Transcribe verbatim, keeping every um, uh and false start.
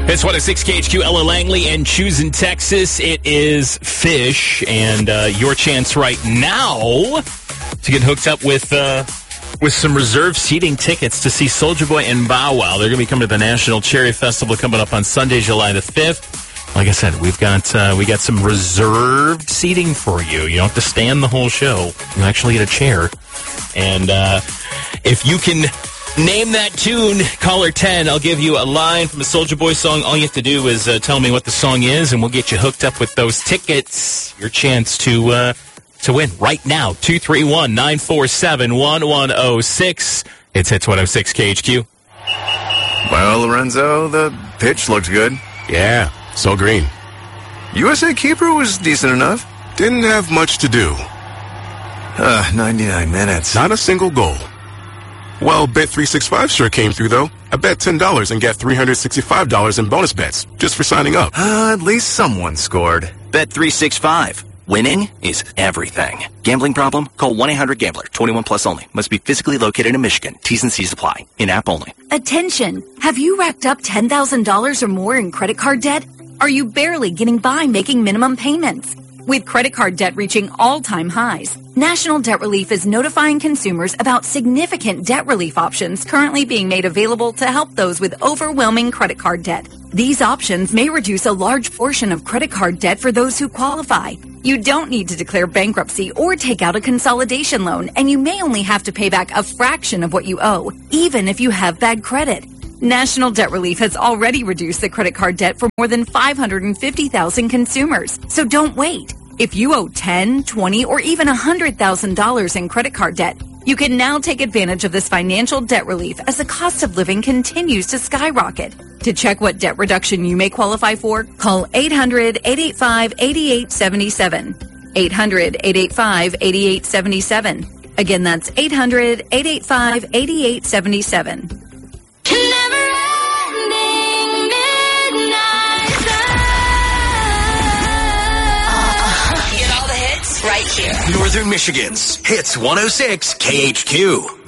It's one oh six K H Q, Ella Langley, and Choosing Texas. It is Fish, and uh, your chance right now to get hooked up with uh, with some reserved seating tickets to see Soulja Boy and Bow Wow. They're going to be coming to the National Cherry Festival coming up on Sunday, July the fifth. Like I said, we've got uh, we got some reserved seating for you. You don't have to stand the whole show. You actually get a chair, and uh, if you can name that tune, caller ten, I'll give you a line from a Soulja Boy song. All you have to do is uh, tell me what the song is, and we'll get you hooked up with those tickets. Your chance to uh, to win right now. two three one, nine four seven, one one oh six. It's Hits one oh six K H Q. Well, Lorenzo, the pitch looked good. Yeah, so green. U S A keeper was decent enough. Didn't have much to do. Uh, ninety-nine minutes. Not a single goal. Well, Bet three sixty-five sure came through, though. I bet ten dollars and get three hundred sixty-five dollars in bonus bets just for signing up. Uh, at least someone scored. Bet three sixty-five. Winning is everything. Gambling problem? Call one eight hundred gambler. twenty-one plus only. Must be physically located in Michigan. T's and C's apply. In-app only. Attention! Have you racked up ten thousand dollars or more in credit card debt? Are you barely getting by making minimum payments? With credit card debt reaching all-time highs, National Debt Relief is notifying consumers about significant debt relief options currently being made available to help those with overwhelming credit card debt. These options may reduce a large portion of credit card debt for those who qualify. You don't need to declare bankruptcy or take out a consolidation loan, and you may only have to pay back a fraction of what you owe, even if you have bad credit. National Debt Relief has already reduced the credit card debt for more than five hundred fifty thousand consumers, so don't wait. If you owe ten, twenty, or even one hundred thousand dollars in credit card debt, you can now take advantage of this financial debt relief as the cost of living continues to skyrocket. To check what debt reduction you may qualify for, call eight hundred, eight eight five, eight eight seven seven. eight hundred, eight eight five, eight eight seven seven. Again, that's eight hundred, eight eight five, eight eight seven seven. Right here. Northern Michigan's Hits one oh six K H Q.